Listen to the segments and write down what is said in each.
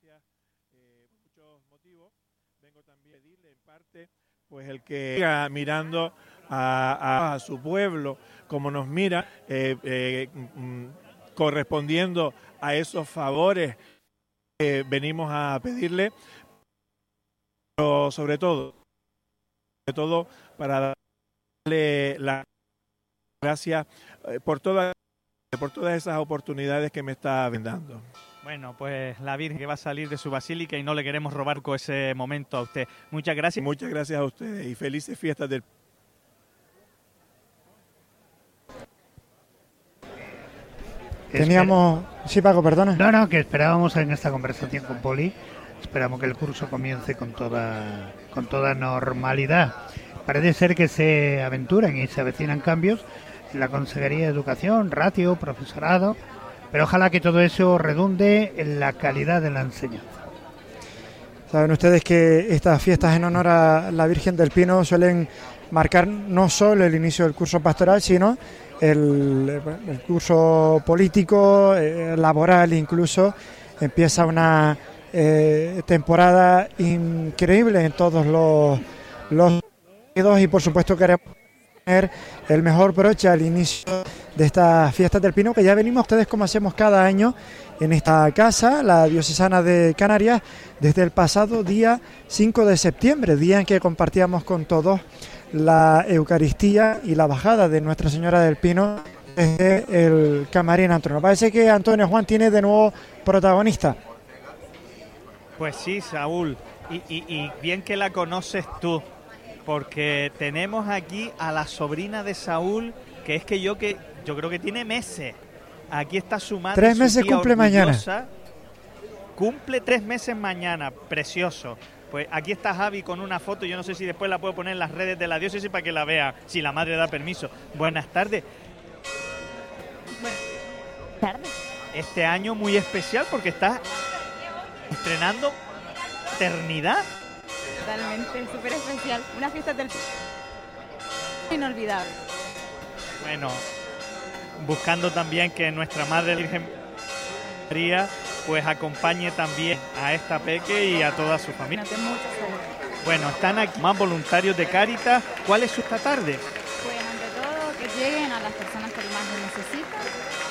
muchos motivos. Vengo también a pedirle en parte, pues el que siga mirando a su pueblo como nos mira, correspondiendo a esos favores que venimos a pedirle, pero sobre todo para darle las gracias por todas esas oportunidades que me está brindando. Bueno, pues la Virgen que va a salir de su basílica y no le queremos robar con ese momento a usted. Muchas gracias. Muchas gracias a ustedes y felices fiestas del... Teníamos... Sí, Paco, perdona. No, que esperábamos en esta conversación con Poli. Esperamos que el curso comience con toda normalidad. Parece ser que se aventuran y se avecinan cambios en la Consejería de Educación, ratio, profesorado, pero ojalá que todo eso redunde en la calidad de la enseñanza. Saben ustedes que estas fiestas en honor a la Virgen del Pino suelen marcar no solo el inicio del curso pastoral, sino el curso político, laboral incluso. Empieza una temporada increíble en todos los y por supuesto queremos tener el mejor broche al inicio de estas fiestas del Pino, que ya venimos ustedes como hacemos cada año en esta casa, la Diocesana de Canarias, desde el pasado día 5 de septiembre, día en que compartíamos con todos la Eucaristía y la bajada de Nuestra Señora del Pino desde el Camarín Antonio. Parece que Antonio Juan tiene de nuevo protagonista. Pues sí, Saúl, y bien que la conoces tú, porque tenemos aquí a la sobrina de Saúl, que es que yo creo que tiene meses. Aquí está su madre. 3 meses cumple mañana. Cumple 3 meses mañana, precioso. Pues aquí está Javi con una foto, yo no sé si después la puedo poner en las redes de la diócesis para que la vea, si la madre da permiso. Buenas tardes. Buenas tardes. Este año muy especial porque estás estrenando Eternidad. Totalmente, súper especial. Una fiesta del inolvidable. Bueno, buscando también que nuestra Madre Virgen María pues acompañe también a esta peque y a toda su familia. Bueno, están aquí más voluntarios de Cáritas. ¿Cuál es esta tarde? Pues ante todo que lleguen a las personas que más lo necesitan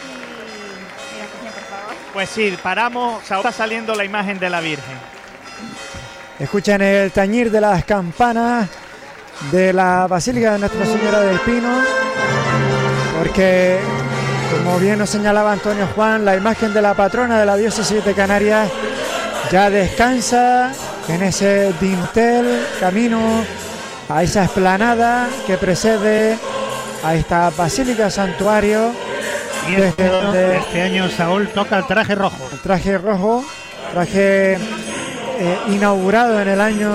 y mira, Virgen, por favor. Pues sí, paramos, ahora está saliendo la imagen de la Virgen. Escuchan el tañir de las campanas de la Basílica de Nuestra Señora del Pino, porque, como bien nos señalaba Antonio Juan, la imagen de la patrona de la diócesis de Canarias ya descansa en ese dintel, camino a esa explanada que precede a esta Basílica Santuario. Y este año Saúl toca el traje rojo. El traje rojo, traje inaugurado en el año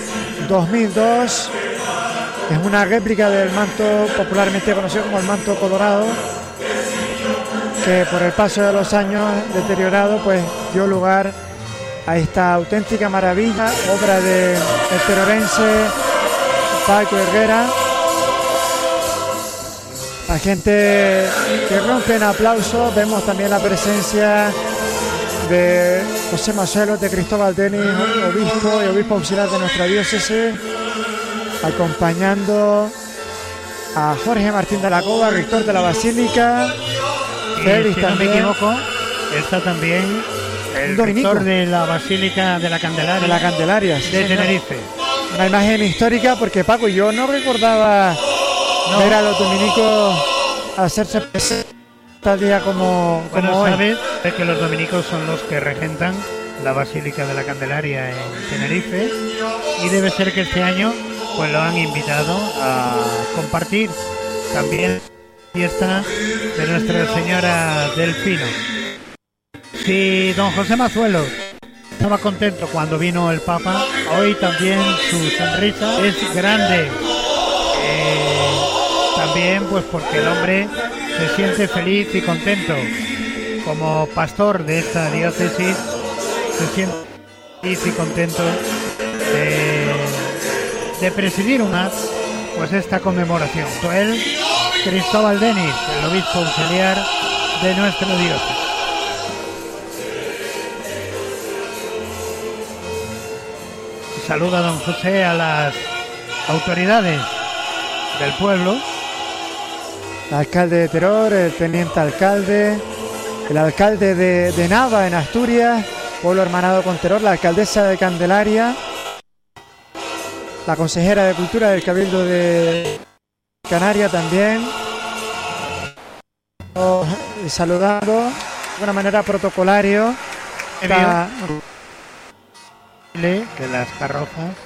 2002, es una réplica del manto popularmente conocido como el manto colorado, que por el paso de los años deteriorado pues dio lugar a esta auténtica maravilla, obra del perorense Paco Herrera. La gente que rompe en aplausos. Vemos también la presencia de José Mazuelo, de Cristóbal Denis, obispo y obispo auxiliar de nuestra diócesis, acompañando a Jorge Martín de la Cova, rector de la Basílica. Si no me equivoco, está también el rector de la Basílica de la Candelaria. De la Candelaria, sí, de Tenerife. Una imagen histórica, porque Paco, yo no recordaba ver a los dominicos hacerse tal día como hoy. Sabes que los dominicos son los que regentan la Basílica de la Candelaria en Tenerife, y debe ser que este año pues lo han invitado a compartir también fiesta de Nuestra Señora del Pino. Si don José Mazuelo estaba contento cuando vino el Papa, hoy también su sonrisa es grande. También pues porque el hombre se siente feliz y contento. Como pastor de esta diócesis se siente feliz y contento de presidir pues esta conmemoración. Él, Cristóbal Denis, el obispo auxiliar de nuestra diócesis. saluda don José a las autoridades del pueblo. El alcalde de Teror, el teniente alcalde, el alcalde de Nava en Asturias, pueblo hermanado con Teror, la alcaldesa de Candelaria, la consejera de Cultura del Cabildo de Canarias también, saludando de una manera protocolario de las carrozas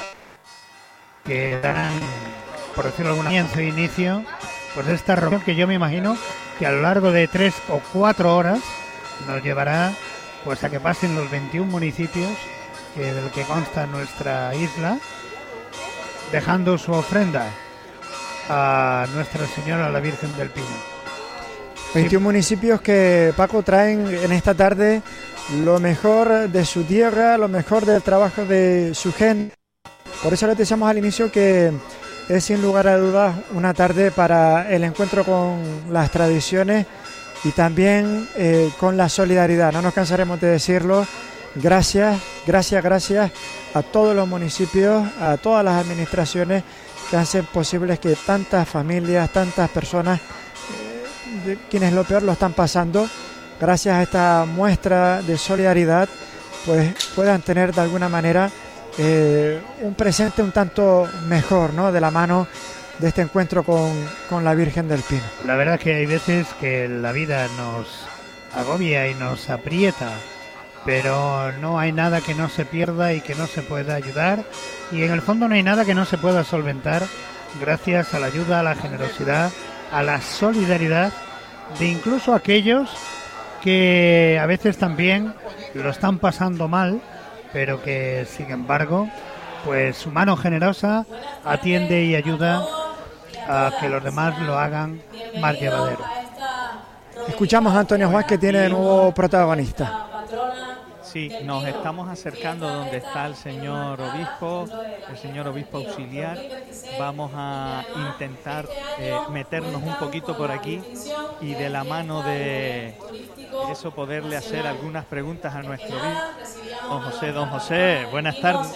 que darán, por decirlo de alguna manera, inicio, pues esta reunión que yo me imagino que a lo largo de 3 o 4 horas nos llevará pues a que pasen los 21 municipios del que consta nuestra isla, dejando su ofrenda a Nuestra Señora la Virgen del Pino. 21 municipios que, Paco, traen en esta tarde lo mejor de su tierra, lo mejor del trabajo de su gente. Por eso les decíamos al inicio que es sin lugar a dudas una tarde para el encuentro con las tradiciones y también con la solidaridad. No nos cansaremos de decirlo. Gracias a todos los municipios, a todas las administraciones que hacen posible que tantas familias, tantas personas, quienes lo peor lo están pasando, gracias a esta muestra de solidaridad, pues puedan tener de alguna manera un presente un tanto mejor, ¿no?, de la mano de este encuentro con la Virgen del Pino. La verdad es que hay veces que la vida nos agobia y nos aprieta, pero no hay nada que no se pierda y que no se pueda ayudar, y en el fondo no hay nada que no se pueda solventar gracias a la ayuda, a la generosidad, a la solidaridad de incluso aquellos que a veces también lo están pasando mal, pero que sin embargo pues su mano generosa atiende y ayuda a que los demás lo hagan más llevadero. Escuchamos a Antonio Juan, que tiene de nuevo protagonista. Sí, nos estamos acercando donde está el señor obispo auxiliar. Vamos a intentar meternos un poquito por aquí y de la mano de eso poderle hacer algunas preguntas a nuestro obispo. Don José, buenas tardes.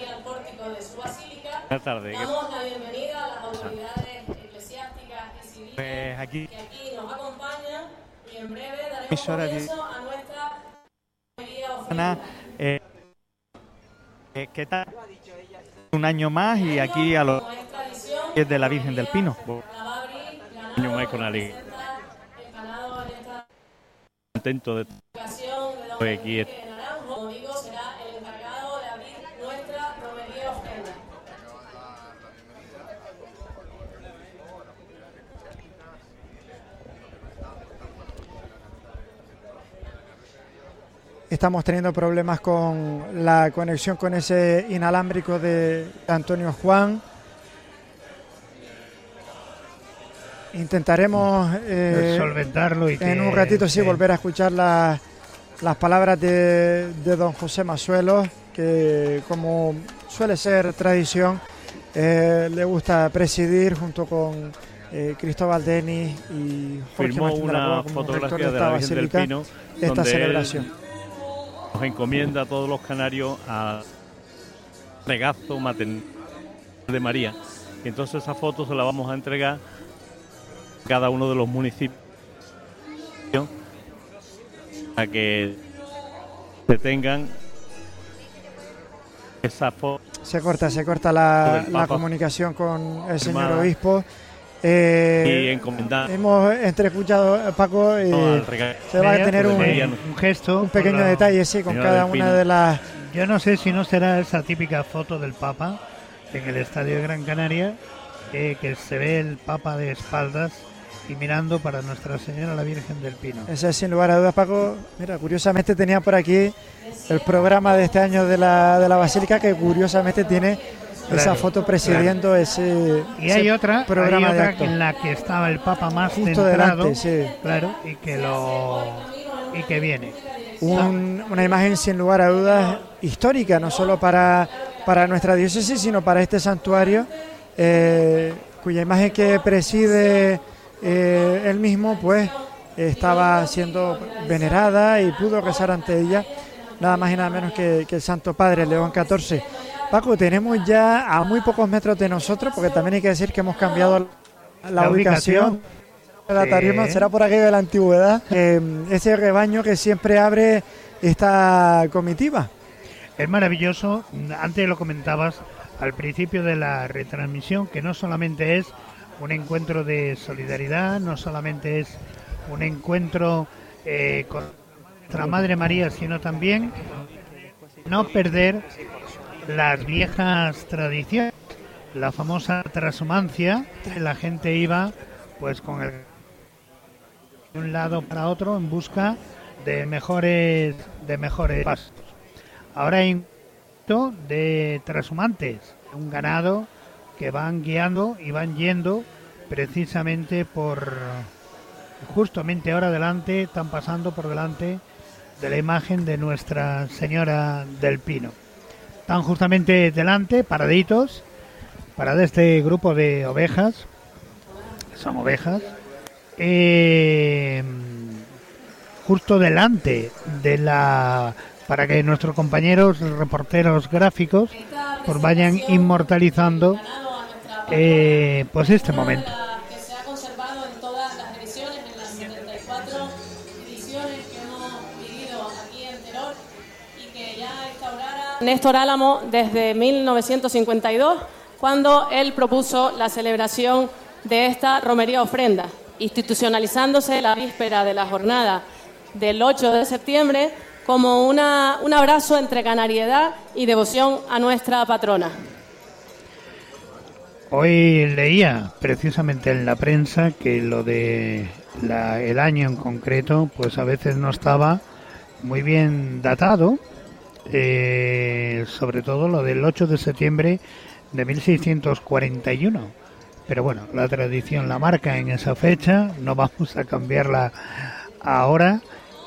Buenas tardes. Damos la bienvenida a las autoridades eclesiásticas y civiles pues aquí que aquí nos acompañan, y en breve daremos comienzo a nuestra ¿qué tal? Un año más y aquí a los pies de la Virgen del Pino. Un año más con alegría. Contento de estar aquí. Estamos teniendo problemas con la conexión con ese inalámbrico de Antonio Juan. Intentaremos solventarlo y en un ratito volver a escuchar las palabras de don José Masuelos, que como suele ser tradición, le gusta presidir junto con Cristóbal Denis y Jorge firmó Martín de la Cueva, como rector de esta basílica, esta celebración. Nos encomienda a todos los canarios a regazo maternal de María. Y entonces esa foto se la vamos a entregar a cada uno de los municipios a que se tengan esa foto. Se corta la comunicación con el señor obispo. Y encomendar. Hemos entreescuchado, Paco, se va a tener un gesto, un pequeño detalle, sí, con cada una de las... Yo no sé si no será esa típica foto del Papa en el Estadio de Gran Canaria, que se ve el Papa de espaldas y mirando para Nuestra Señora la Virgen del Pino. Ese es sin lugar a dudas, Paco. Mira, curiosamente tenía por aquí el programa de este año de la Basílica, que curiosamente tiene esa foto presidiendo ese y hay otra programa de en la que estaba el Papa más justo centrado, delante, sí. Claro, y que viene. Una imagen sin lugar a dudas histórica, no solo para nuestra diócesis, sino para este santuario, cuya imagen que preside él mismo, pues estaba siendo venerada y pudo rezar ante ella nada más y nada menos que el Santo Padre León XIV. Paco, tenemos ya a muy pocos metros de nosotros, porque también hay que decir que hemos cambiado la ubicación. La tarima será por aquello de la antigüedad. Ese rebaño que siempre abre esta comitiva. Es maravilloso. Antes lo comentabas al principio de la retransmisión, que no solamente es un encuentro de solidaridad, no solamente es un encuentro con nuestra Madre María, sino también no perder las viejas tradiciones, la famosa transhumancia. La gente iba pues con el de un lado para otro en busca de mejores pastos. Ahora hay un grupo de transhumantes, un ganado que van guiando y van yendo precisamente justamente ahora delante, están pasando por delante de la imagen de Nuestra Señora del Pino. Están justamente delante, paraditos, para este grupo de ovejas, son ovejas, justo delante de para que nuestros compañeros reporteros gráficos pues vayan inmortalizando pues este momento. Que se ha conservado en todas las ediciones, en las 74 ediciones que hemos vivido aquí en Teror, y que ya instaurara Néstor Álamo desde 1952, cuando él propuso la celebración de esta romería ofrenda, institucionalizándose la víspera de la jornada del 8 de septiembre como un abrazo entre canariedad y devoción a nuestra patrona. Hoy leía precisamente en la prensa que lo de el año en concreto pues a veces no estaba muy bien datado, sobre todo lo del 8 de septiembre de 1641. Pero bueno, la tradición la marca en esa fecha, no vamos a cambiarla ahora.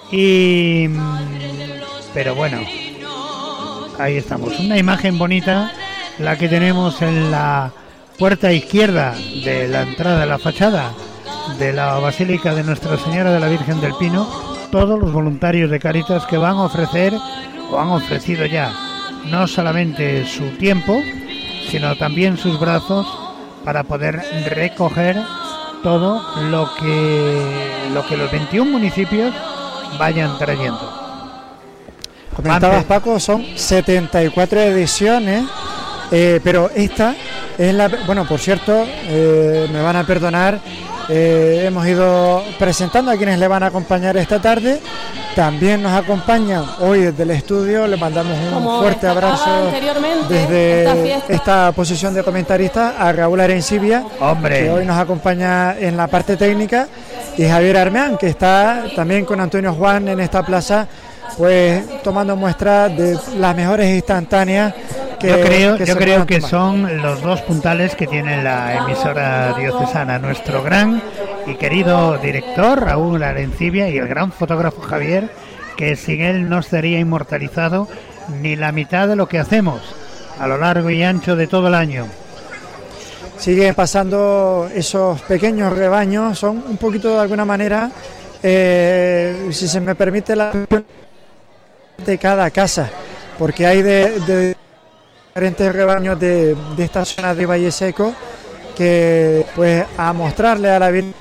Pero bueno, ahí estamos. Una imagen bonita, la que tenemos en la puerta izquierda de la entrada de la fachada de la Basílica de Nuestra Señora de la Virgen del Pino. Todos los voluntarios de Cáritas que van a ofrecer, o han ofrecido ya, no solamente su tiempo, sino también sus brazos, para poder recoger todo lo que los 21 municipios vayan trayendo. Comentabas, Paco, son 74 ediciones, pero esta es la... Bueno, por cierto, me van a perdonar, hemos ido presentando a quienes le van a acompañar esta tarde. También nos acompañan hoy desde el estudio, le mandamos un fuerte abrazo desde esta posición de comentarista a Raúl Arencibia, que hoy nos acompaña en la parte técnica, y Javier Armeán, que está también con Antonio Juan en esta plaza, pues tomando muestras de las mejores instantáneas. Yo creo que son los dos puntales que tiene la emisora diocesana, nuestro gran y querido director Raúl Arencibia y el gran fotógrafo Javier, que sin él no estaría inmortalizado ni la mitad de lo que hacemos a lo largo y ancho de todo el año. Siguen pasando esos pequeños rebaños, son un poquito de alguna manera, si se me permite, la de cada casa, porque hay de diferentes rebaños de esta zona de Valle Seco, que pues a mostrarle a la Virgen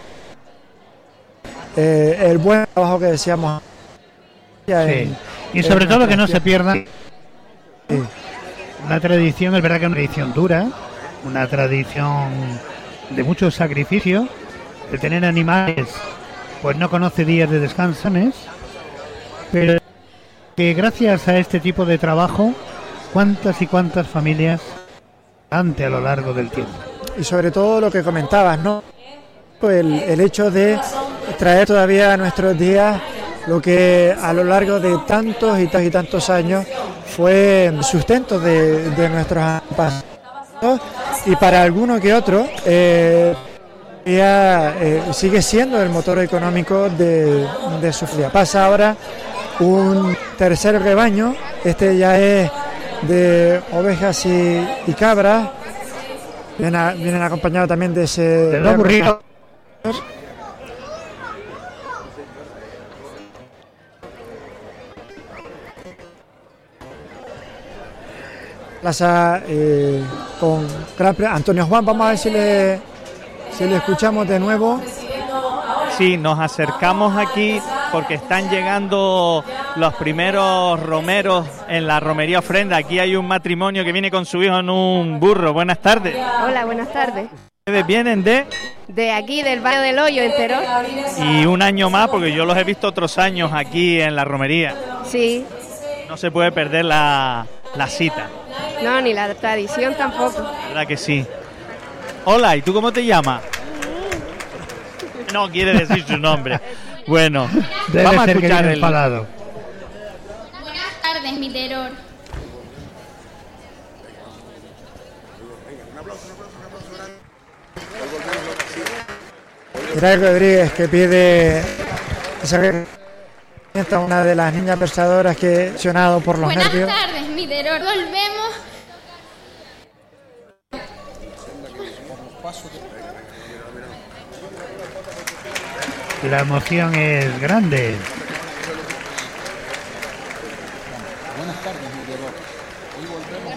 el buen trabajo que decíamos. Y sobre todo que no se pierda una tradición, es verdad que es una tradición dura, una tradición de mucho sacrificio. El tener animales pues no conoce días de descansanes, pero que gracias a este tipo de trabajo cuántas y cuántas familias ante a lo largo del tiempo. Y sobre todo lo que comentabas, ¿no? El hecho de traer todavía a nuestros días lo que a lo largo de tantos y tantos años fue sustento de nuestros antepasados, y para alguno que otro sigue siendo el motor económico de su familia. Pasa ahora un tercer rebaño, este ya es de ovejas y cabras, vienen acompañados también de ese dos burritos. plaza con Antonio Juan. Vamos a ver si le escuchamos de nuevo. Sí, nos acercamos aquí porque están llegando los primeros romeros en la romería ofrenda. Aquí hay un matrimonio que viene con su hijo en un burro. Buenas tardes. Hola, buenas tardes. ¿Ustedes vienen de aquí, del barrio del Hoyo, en Teror? Y un año más, porque yo los he visto otros años aquí en la romería. Sí. No se puede perder la cita. No, ni la tradición tampoco. ¿Verdad que sí? Hola, ¿y tú cómo te llamas? No quiere decir su nombre. Bueno, debe vamos a ser escuchar el Buenas tardes, mi Teror. Geray Rodríguez, que pide a una de las niñas versadoras que he mencionado por los nervios. Buenas tardes, mi Teror. Volvemos. La emoción es grande. Buenas tardes, mi Teror. Hoy volvemos.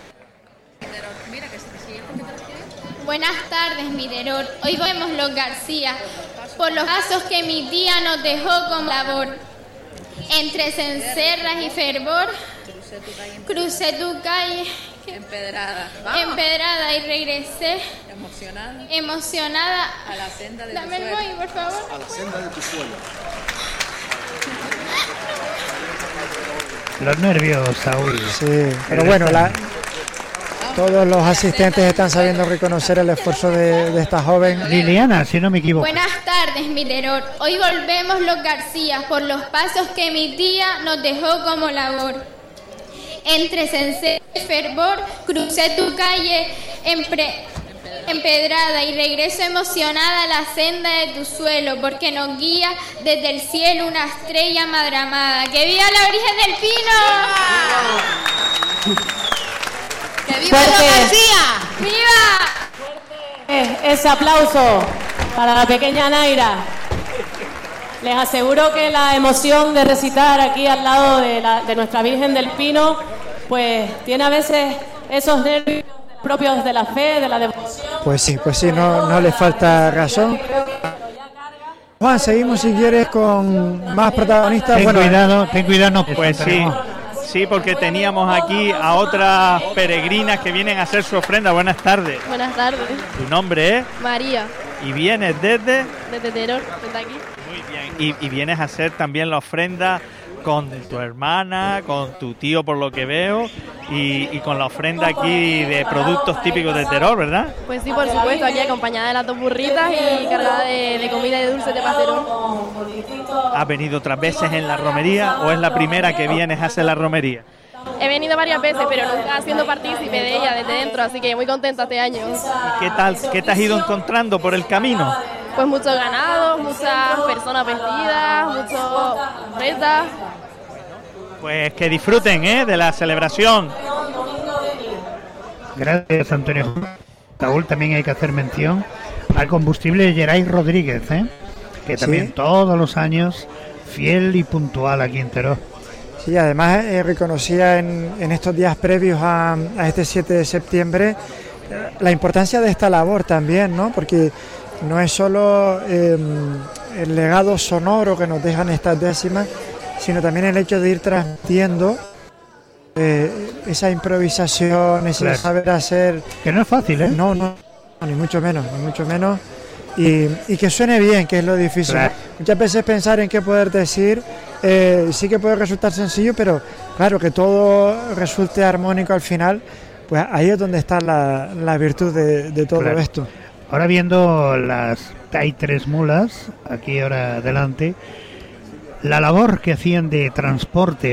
Buenas tardes, mi Teror. Hoy volvemos los García por los pasos que mi tía nos dejó con labor. Entre cencerras y fervor, crucé tu calle empedrada y regresé emocionada a la senda de Dame tu el suelo. móvil, por favor. A la senda de tu suelo. Los nervios, Saúl. Sí, pero bueno, todos los asistentes están sabiendo reconocer el esfuerzo de esta joven. Liliana, si no me equivoco. Buenas tardes, mi Teror. Hoy volvemos los García por los pasos que mi tía nos dejó como labor. Entre cencerras y fervor, crucé tu calle empedrada y regreso emocionada a la senda de tu suelo, porque nos guía desde el cielo una estrella madramada. ¡Que viva la Virgen del Pino! ¡Que viva los García! ¡Viva! Ese aplauso para la pequeña Naira. Les aseguro que la emoción de recitar aquí al lado de nuestra Virgen del Pino, pues tiene a veces esos nervios propios de la fe, de la devoción. Pues sí, no le falta razón. Juan, seguimos si quieres con más protagonistas. Ten cuidado, no. Pues sí, porque teníamos aquí a otras peregrinas que vienen a hacer su ofrenda. Buenas tardes. Buenas tardes. ¿Tu nombre es? María. ¿Y vienes desde? Desde Teror, desde aquí. Muy bien. Y vienes a hacer también la ofrenda con tu hermana, con tu tío por lo que veo, y con la ofrenda aquí de productos típicos de Teror, ¿verdad? Pues sí, por supuesto, aquí acompañada de las dos burritas y cargada de comida y de dulces de pastelón. ¿Has venido otras veces en la romería o es la primera que vienes a hacer la romería? He venido varias veces, pero nunca siendo partícipe de ella desde dentro, así que muy contenta este año. ¿Y qué tal? ¿Qué te has ido encontrando por el camino? Pues muchos ganados, muchas personas vestidas, muchos retas. Pues que disfruten de la celebración. Gracias, Antonio. Saúl, también hay que hacer mención al combustible Geray Rodríguez, que también todos los años fiel y puntual aquí en Teror. Sí, además reconocía en estos días previos a este 7 de septiembre la importancia de esta labor también, ¿no? Porque no es solo el legado sonoro que nos dejan estas décimas, sino también el hecho de ir transmitiendo esa improvisación, ese saber hacer. Que no es fácil, ¿eh? No, ni mucho menos. Y que suene bien, que es lo difícil. Claro. Muchas veces pensar en qué poder decir, sí que puede resultar sencillo, pero claro, que todo resulte armónico al final, pues ahí es donde está la virtud de todo esto. Ahora viendo hay 3 mulas, aquí ahora adelante, la labor que hacían de transporte